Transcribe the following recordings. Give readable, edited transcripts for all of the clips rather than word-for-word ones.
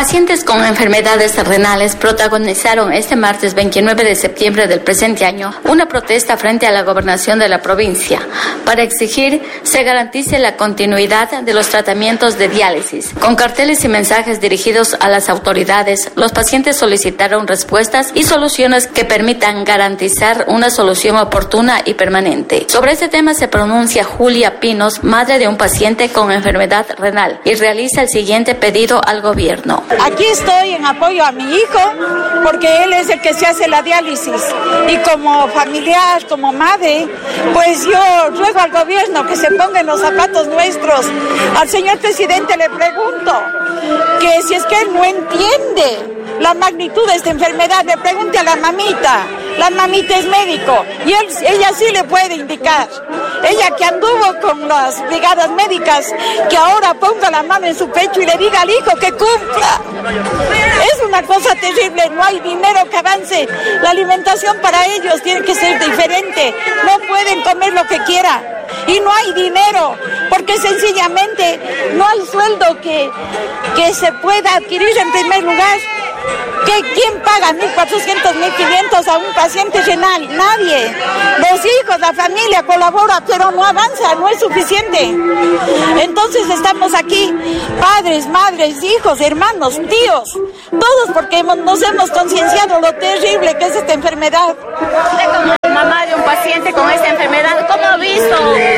Pacientes con enfermedades renales protagonizaron este martes 29 de septiembre del presente año una protesta frente a la gobernación de la provincia para exigir se garantice la continuidad de los tratamientos de diálisis. Con carteles y mensajes dirigidos a las autoridades, los pacientes solicitaron respuestas y soluciones que permitan garantizar una solución oportuna y permanente. Sobre este tema se pronuncia Julia Pinos, madre de un paciente con enfermedad renal, y realiza el siguiente pedido al gobierno. Aquí estoy en apoyo a mi hijo porque él es el que se hace la diálisis y como familiar, como madre, pues yo ruego al gobierno que se ponga en los zapatos nuestros. Al señor presidente le pregunto que si es que él no entiende la magnitud de esta enfermedad, le pregunte a la mamita. La mamita es médico y ella sí le puede indicar. Ella que anduvo con las brigadas médicas, que ahora ponga la mano en su pecho y le diga al hijo que cumpla. Es una cosa terrible, no hay dinero que avance. La alimentación para ellos tiene que ser diferente. No pueden comer lo que quieran. Y no hay dinero, porque sencillamente no hay sueldo que se pueda adquirir en primer lugar. ¿Quién paga 1.400, 1.500 a un paciente renal? Nadie. Los hijos, la familia colabora, pero no avanza, no es suficiente. Entonces estamos aquí, padres, madres, hijos, hermanos, tíos, todos porque nos hemos concienciado lo terrible que es esta enfermedad. Como mamá de un paciente con esta enfermedad, ¿cómo ha visto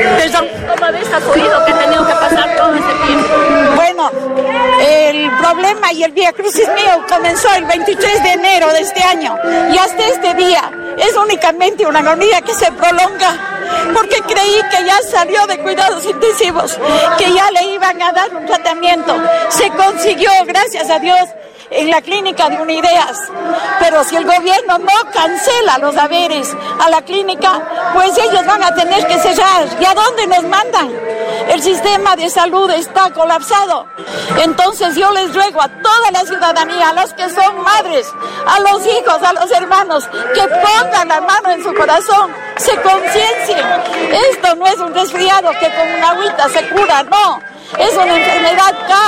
a su hijo que ha tenido que pasar todo este tiempo? Bueno, el problema y el Vía Crucis mío comenzó el 23 de enero de este año y hasta este día es únicamente una agonía que se prolonga porque creí que ya salió de cuidados intensivos, que ya le iban a dar un tratamiento. Se consiguió, gracias a Dios, en la clínica de Unideas, pero si el gobierno no cancela los haberes a la clínica, pues ellos van a tener que cerrar. ¿Y a dónde nos mandan? El sistema de salud está colapsado. Entonces yo les ruego a toda la ciudadanía, a los que son madres, a los hijos, a los hermanos, que pongan la mano en su corazón, se conciencien. Esto no es un resfriado que con una agüita se cura, no, es una enfermedad